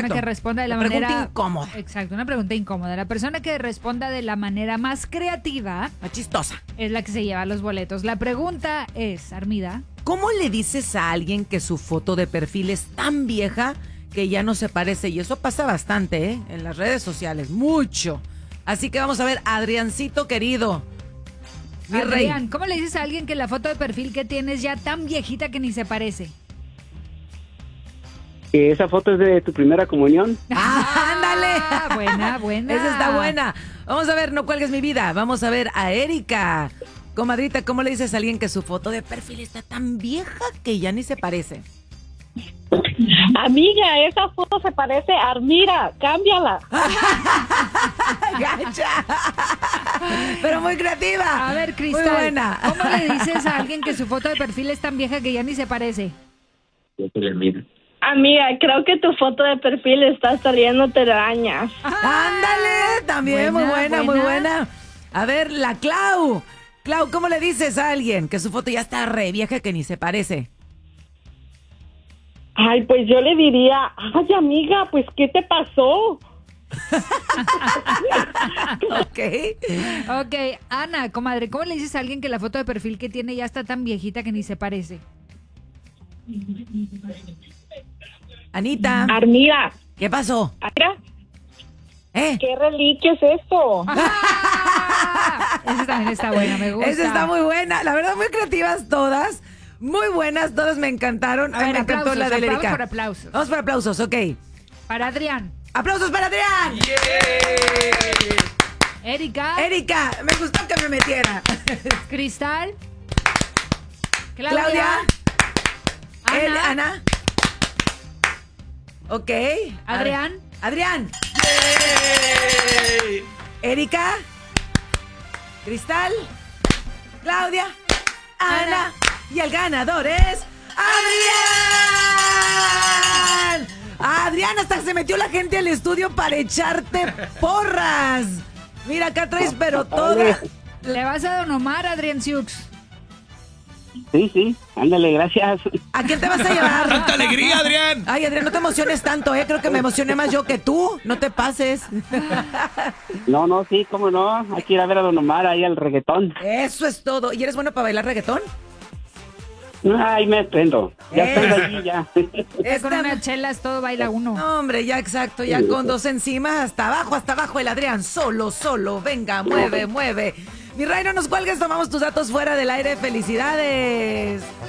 persona que responda de la manera... pregunta incómoda. Exacto, una pregunta incómoda. La persona que responda de la manera más creativa... Más chistosa. Es la que se lleva los boletos. La pregunta es, Armida... ¿Cómo le dices a alguien que su foto de perfil es tan vieja que ya no se parece? Y eso pasa bastante, ¿eh? En las redes sociales, mucho. Así que vamos a ver, Adriancito querido. Mi Adrián, rey. ¿cómo le dices a alguien que la foto de perfil que tienes ya tan viejita que ni se parece? ¿Esa foto es de tu primera comunión? ¡Ándale! Buena. Esa está buena. Vamos a ver, no cuelgues mi vida. Vamos a ver a Erika. Comadrita, ¿cómo le dices a alguien que su foto de perfil está tan vieja que ya ni se parece? Amiga, esa foto se parece a Armira, cámbiala. ¡Gacha! Pero muy creativa. A ver, Muy Cristal, buena. ¿cómo le dices a alguien que su foto de perfil es tan vieja que ya ni se parece? Amiga, creo que tu foto de perfil está saliendo telarañas. Ándale, también Buena, muy buena. A ver, la Clau. Clau, ¿cómo le dices a alguien que su foto ya está re vieja que ni se parece? Ay, pues yo le diría, ay, amiga, pues, ¿qué te pasó? Ok, Ana, comadre, ¿cómo le dices a alguien que la foto de perfil que tiene ya está tan viejita que ni se parece? Anita. Armira. ¿Qué pasó? Mira, ¿qué reliquia es esto? Esa también está buena, me gusta. Esa está muy buena. La verdad, muy creativas todas. Muy buenas, todas me encantaron. A ver, me encantó aplausos, la de vamos Erika. por aplausos. Vamos por aplausos, ok. Para Adrián. ¡Aplausos para Adrián! Erika. Erika, me gustó que me metiera. Cristal. Claudia. Ana. Ana. Ok. Adrián. Adrián. Erika. Cristal. Claudia. Ana. Y el ganador es Adrián. Adrián, hasta se metió la gente al estudio para echarte porras. Mira, acá traes, pero toda. ¿Le vas a Don Omar, Adrián Siux? Sí, ándale, gracias. ¿A quién te vas a llevar? ¡Tanta alegría, Adrián! Ay, Adrián, no te emociones tanto, ¿eh? Creo que me emocioné más yo que tú. No te pases. No, sí, cómo no. Hay que ir a ver a Don Omar ahí al reggaetón. Eso es todo. ¿Y eres bueno para bailar reggaetón? Ay, me prendo. Ya estoy allí, ya. Con unas chelas todo baila uno. No, hombre, ya exacto, ya con dos encima, hasta abajo el Adrián, solo, venga, mueve. Mi rey, no nos cuelgues, tomamos tus datos fuera del aire, felicidades.